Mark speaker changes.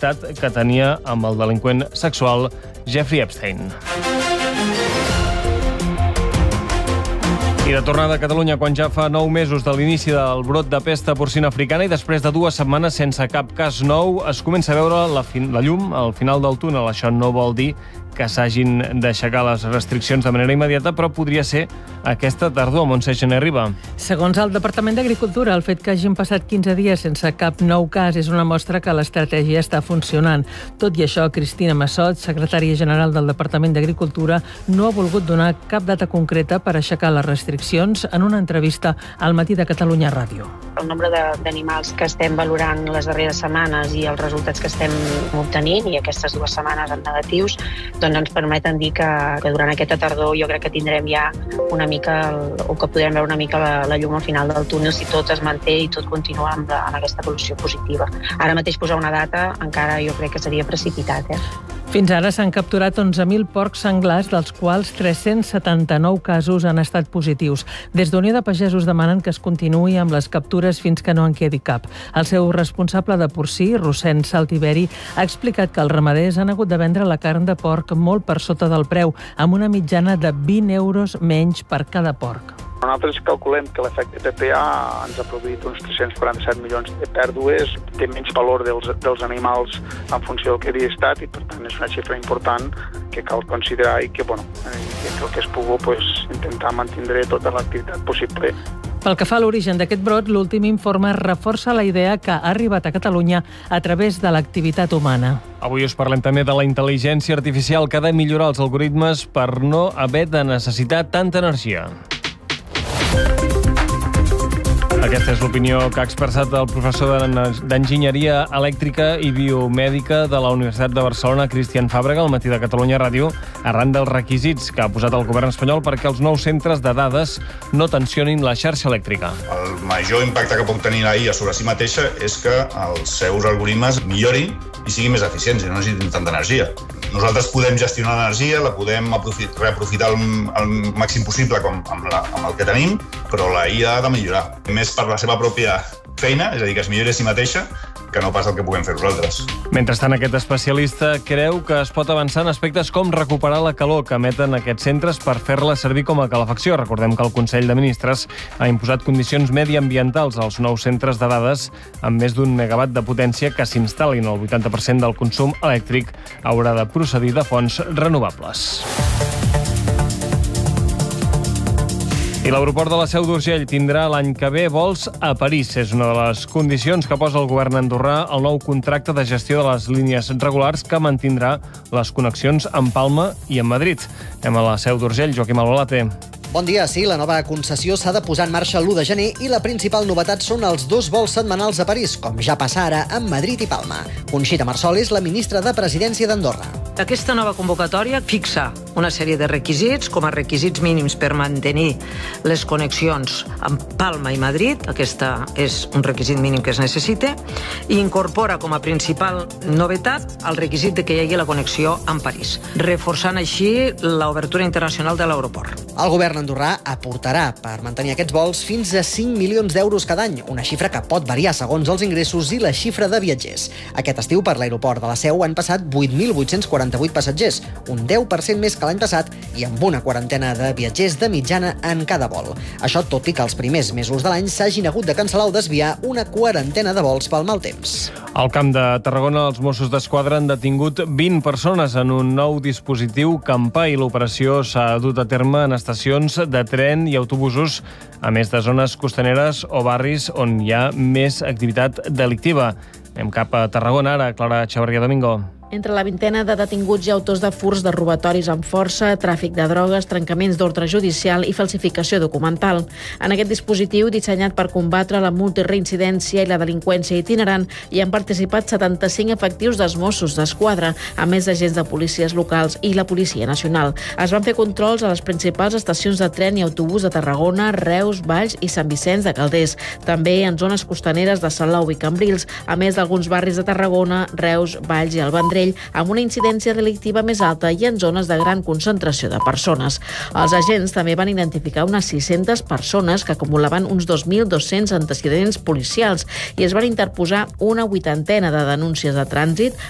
Speaker 1: l'amistat que tenia amb el delinqüent sexual Jeffrey Epstein. I de tornada a Catalunya, quan ja fa 9 mesos de l'inici del brot de pesta porcina africana i després de 2 setmanes sense cap cas nou, es comença a veure la llum al final del túnel. Això no vol dir que s'hagin d'aixecar les restriccions de manera immediata, però podria ser aquesta tardor. Montse Gené Riba.
Speaker 2: Segons el Departament d'Agricultura, el fet que hagin passat 15 dies sense cap nou cas és una mostra que l'estratègia està funcionant. Tot i això, Cristina Massot, secretària general del Departament d'Agricultura, no ha volgut donar cap data concreta per aixecar les restriccions en una entrevista al Matí de Catalunya Ràdio.
Speaker 3: El nombre d'animals que estem valorant les darreres setmanes i els resultats que estem obtenint, i aquestes 2 setmanes en negatius, doncs ens permeten dir que durant aquesta tardor jo crec que tindrem ja una mica, o que podrem veure una mica la llum al final del túnel si tot es manté i tot continua amb aquesta evolució positiva. Ara mateix posar una data encara jo crec que seria precipitat.
Speaker 2: Fins ara s'han capturat 11.000 porcs senglars, dels quals 379 casos han estat positius. Des d'Unió de Pagesos demanen que es continuï amb les captures fins que no en quedi cap. El seu responsable de porcí, Rossend Saltiveri, ha explicat que els ramaders han hagut de vendre la carn de porc molt per sota del preu, amb una mitjana de 20 euros menys per cada porc.
Speaker 4: Nosaltres calculem que l'efecte PPA ens ha produït uns 347 milions de pèrdues, té menys valor dels animals en funció del que havia estat i per tant és una xifra important que cal considerar i que, el que es pugui intentar mantindre tota l'activitat possible.
Speaker 2: Pel que fa a l'origen d'aquest brot, l'últim informe reforça la idea que ha arribat a Catalunya a través de l'activitat humana.
Speaker 1: Avui us parlem també de la intel·ligència artificial que ha de millorar els algoritmes per no haver de necessitar tanta energia. Aquesta és l'opinió que ha expressat el professor d'Enginyeria Elèctrica i Biomèdica de la Universitat de Barcelona, Cristian Fàbrega, al Matí de Catalunya Ràdio, arran dels requisits que ha posat el govern espanyol perquè els nous centres de dades no tensionin la xarxa elèctrica.
Speaker 5: El major impacte que pot tenir la IA sobre si mateixa és que els seus algoritmes millorin i siguin més eficients i no necessitin tanta energia. Nosaltres podem gestionar l'energia, la podem reaprofitar al màxim possible amb el que tenim, però la IA ha de millorar. Més per la seva pròpia feina, és a dir, que es millori a si mateixa, que no pas el que puguem fer nosaltres.
Speaker 1: Mentrestant, aquest especialista creu que es pot avançar en aspectes com recuperar la calor que emeten aquests centres per fer-la servir com a calefacció. Recordem que el Consell de Ministres ha imposat condicions mediambientals als nous centres de dades amb més d'1 megawatt de potència que s'instal·lin. El 80% del consum elèctric haurà de procedir de fonts renovables. I l'aeroport de la Seu d'Urgell tindrà l'any que ve vols a París. És una de les condicions que posa el govern andorrà al nou contracte de gestió de les línies regulars que mantindrà les connexions amb Palma i amb Madrid. Anem a la Seu d'Urgell, Joaquim Albalate.
Speaker 6: Bon dia, sí, la nova concessió s'ha de posar en marxa l'1 de gener i la principal novetat són els 2 vols setmanals a París, com ja passa ara amb Madrid i Palma. Conxita Marsol és la ministra de Presidència d'Andorra.
Speaker 7: Aquesta nova convocatòria fixa una sèrie de requisits com a requisits mínims per mantenir les connexions amb Palma i Madrid, aquesta és un requisit mínim que es necessita, i incorpora com a principal novetat el requisit de que hi hagi la connexió amb París, reforçant així l'obertura internacional de l'aeroport.
Speaker 6: El govern andorrà aportarà per mantenir aquests vols fins a 5 milions d'euros cada any, una xifra que pot variar segons els ingressos i la xifra de viatgers. Aquest estiu per l'aeroport de la Seu han passat 8.848 passatgers, un 10% més que l'any passat i amb una quarantena de viatgers de mitjana en cada vol. Això tot i que els primers mesos de l'any s'hagin hagut de cancel·lar o desviar una quarantena de vols pel mal temps.
Speaker 1: Al Camp de Tarragona, els Mossos d'Esquadra han detingut 20 persones en un nou dispositiu Campà i l'operació s'ha dut a terme en estacions de tren i autobusos, a més de zones costaneres o barris on hi ha més activitat delictiva. Anem cap a Tarragona ara, Clara Chavarria Domingo.
Speaker 8: Entre la vintena de detinguts i autors de furts, de robatoris amb força, tràfic de drogues, trencaments d'ordre judicial i falsificació documental. En aquest dispositiu, dissenyat per combatre la multireincidència i la delinqüència itinerant, hi han participat 75 efectius dels Mossos d'Esquadra, a més d'agents de policies locals i la Policia Nacional. Es van fer controls a les principals estacions de tren i autobús de Tarragona, Reus, Valls i Sant Vicenç de Calders. També en zones costaneres de Salou i Cambrils, a més d'alguns barris de Tarragona, Reus, Valls i el Vendrell, amb una incidència delictiva més alta i en zones de gran concentració de persones. Els agents també van identificar unes 600 persones que acumulaven uns 2.200 antecedents policials i es van interposar una 80ena de denúncies de trànsit